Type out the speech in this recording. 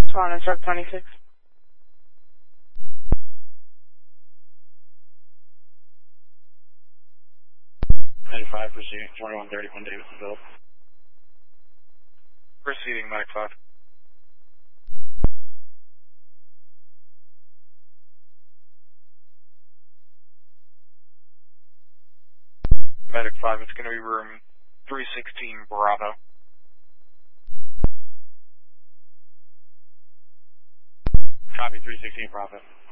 Swan and truck 26. 95, proceeding 2131 Davidsonville. Proceeding, Medic 5. Medic 5, it's going to be room 316 Bravo. Copy, 316 Bravo.